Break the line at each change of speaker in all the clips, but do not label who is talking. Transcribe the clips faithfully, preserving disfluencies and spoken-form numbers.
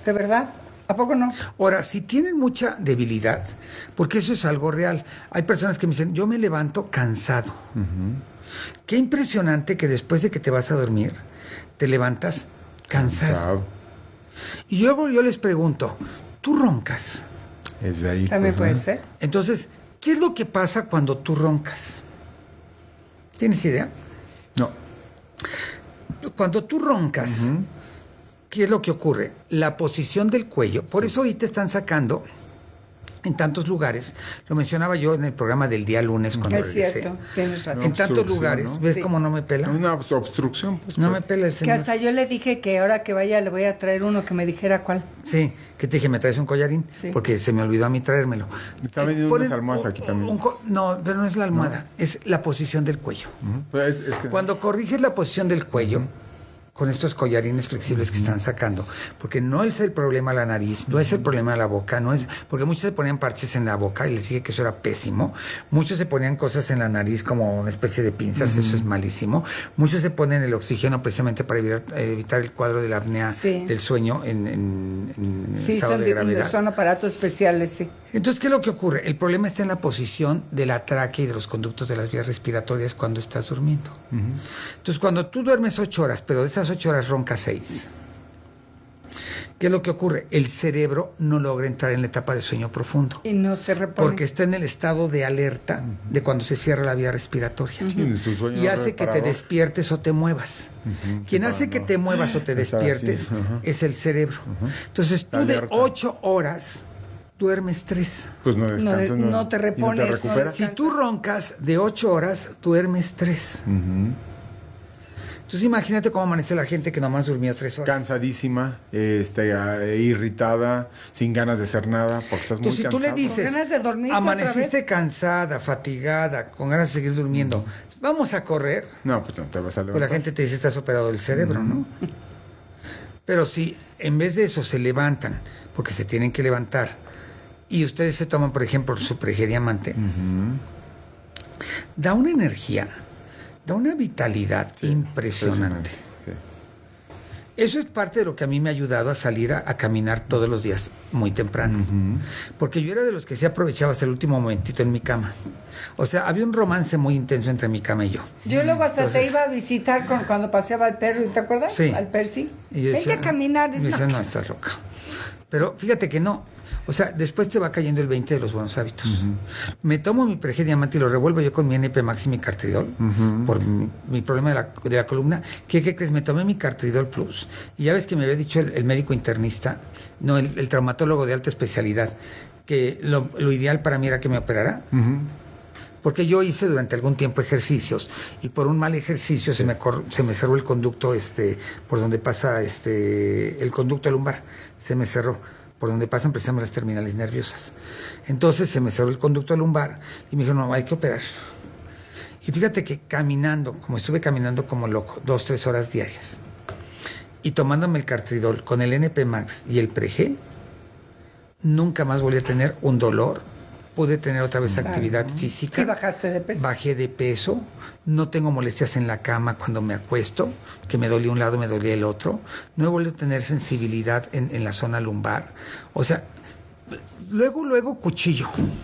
¿De verdad? ¿A poco no?
Ahora, si tienen mucha debilidad, porque eso es algo real, hay personas que me dicen, yo me levanto cansado. Uh-huh. Qué impresionante que después de que te vas a dormir, te levantas cansado. cansado. Y luego yo les pregunto, ¿tú roncas?
Es de ahí.
También puede ser.
Entonces, ¿qué es lo que pasa cuando tú roncas? ¿Tienes idea?
No.
Cuando tú roncas, uh-huh. ¿qué es lo que ocurre? La posición del cuello. Por eso ahorita están sacando en tantos lugares, lo mencionaba yo en el programa del día lunes cuando
es
regresé.
Cierto, tienes razón.
En tantos lugares,
¿no?
¿ves
sí.
cómo no me pela?
Una obstrucción. Pues,
no me pela el señor.
Que hasta yo le dije que ahora que vaya le voy a traer uno que me dijera cuál.
Sí, que te dije, ¿me traes un collarín?
Sí.
Porque se me olvidó a mí traérmelo.
Está vendiendo unas almohadas aquí también.
Un, un, no, pero no es la almohada, no. Es la posición del cuello.
Uh-huh. Pues es, es que...
Cuando corriges la posición del cuello, uh-huh. con estos collarines flexibles uh-huh. que están sacando, porque no es el problema la nariz, no es el problema la boca, no es, porque muchos se ponían parches en la boca y les dije que eso era pésimo, muchos se ponían cosas en la nariz como una especie de pinzas, uh-huh. eso es malísimo, muchos se ponen el oxígeno precisamente para evitar, evitar el cuadro de la apnea sí. del sueño en, en, en
sí,
estado
son,
de gravedad.
Son aparatos especiales, sí.
Entonces, ¿qué es lo que ocurre? El problema está en la posición de la tráquea y de los conductos de las vías respiratorias cuando estás durmiendo. Uh-huh. Entonces, cuando tú duermes ocho horas, pero de esas ocho horas roncas seis, ¿qué es lo que ocurre? El cerebro no logra entrar en la etapa de sueño profundo.
Y no se repone.
Porque está en el estado de alerta uh-huh. de cuando se cierra la vía respiratoria. Uh-huh. Y hace que te despiertes o te muevas. Uh-huh. Quien hace no. que te muevas o te despiertes uh-huh. es el cerebro. Uh-huh. Entonces, tú de ocho horas... duermes tres.
Pues no descansas.
No, no, no te repones.
No te recuperas.
No si tú roncas de ocho horas, duermes tres. Uh-huh. Entonces imagínate cómo amanece la gente que nomás durmió tres horas.
Cansadísima, este, irritada, sin ganas de hacer nada, porque estás muy
Entonces,
cansado.
Si tú le dices,
con ganas de dormir
amaneciste cansada, fatigada, con ganas de seguir durmiendo, uh-huh. vamos a correr.
No, pues no te vas a levantar.
Pues la gente te dice, estás operado del cerebro, uh-huh. ¿no? Pero si en vez de eso se levantan, porque se tienen que levantar, y ustedes se toman, por ejemplo, su Prege Diamante, uh-huh. da una energía, da una vitalidad sí, impresionante. Sí. Eso es parte de lo que a mí me ha ayudado a salir a, a caminar todos los días muy temprano. Uh-huh. Porque yo era de los que se aprovechaba hasta el último momentito en mi cama. O sea, había un romance muy intenso entre mi cama y yo.
Yo luego hasta Entonces, te iba a visitar con, cuando paseaba al perro, ¿te acuerdas?
Sí.
Al Percy.
Hay
que caminar.
Y me dice, no, estás loca. Pero fíjate que no. O sea, después te va cayendo el veinte de los buenos hábitos. Uh-huh. Me tomo mi Prege Diamante y lo revuelvo yo con mi N P Max y mi Cartridol, uh-huh. por mi, mi problema de la, de la columna. ¿Qué, ¿Qué crees? Me tomé mi Cartridol Plus. Y ya ves que me había dicho el, el médico internista, no, el, el traumatólogo de alta especialidad, que lo, lo ideal para mí era que me operara. Uh-huh. Porque yo hice durante algún tiempo ejercicios y por un mal ejercicio sí. se, me cor, se me cerró el conducto este por donde pasa este el conducto lumbar. Se me cerró. Por donde pasan precisamente las terminales nerviosas. Entonces se me cerró el conducto lumbar y me dijeron, no, hay que operar. Y fíjate que caminando, como estuve caminando como loco, dos, tres horas diarias, y tomándome el Cartridol con el N P Max y el Prege, nunca más volví a tener un dolor. Pude tener otra vez claro. actividad física.
¿Y bajaste de peso?
Bajé de peso. No tengo molestias en la cama cuando me acuesto, que me dolía un lado, me dolía el otro. No he vuelto a tener sensibilidad en, en la zona lumbar. O sea, luego, luego cuchillo.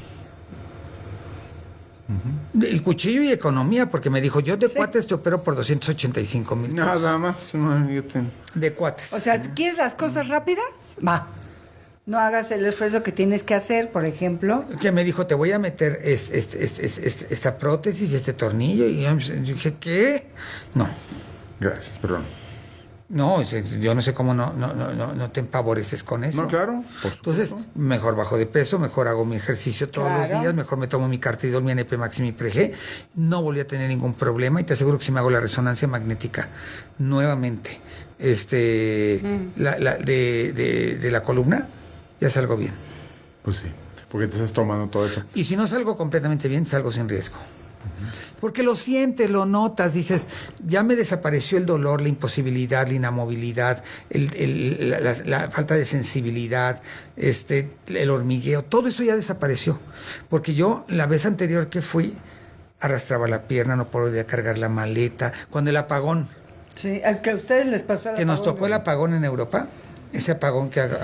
Uh-huh. El cuchillo y economía, porque me dijo, yo de sí. cuates te opero por doscientos ochenta y cinco mil pesos.
Nada más. No, yo te...
De cuates.
O sea, ¿quieres las cosas rápidas? Va. No hagas el esfuerzo que tienes que hacer, por ejemplo.
Que me dijo, te voy a meter es, es, es, es, es, esta prótesis, este tornillo. Y yo dije, ¿qué? No.
Gracias, perdón.
No, yo no sé cómo no, no, no, no te empavoreces con eso.
No, claro. Por
Entonces, mejor bajo de peso, mejor hago mi ejercicio todos claro. los días, mejor me tomo mi Cartridol, mi N P Max y mi Prege. No volví a tener ningún problema y te aseguro que si me hago la resonancia magnética nuevamente este, mm. la, la, de, de, de la columna, ya salgo bien.
Pues sí, porque te estás tomando todo eso.
Y si no salgo completamente bien, salgo sin riesgo. Uh-huh. Porque lo sientes, lo notas, dices, ya me desapareció el dolor, la imposibilidad, la inamovilidad, el, el, la, la, la falta de sensibilidad, este, el hormigueo, todo eso ya desapareció. Porque yo, la vez anterior que fui, arrastraba la pierna, no podía cargar la maleta. Cuando el apagón...
Sí, al que a ustedes les pasó el
que
apagón.
nos tocó el apagón en Europa, ese apagón que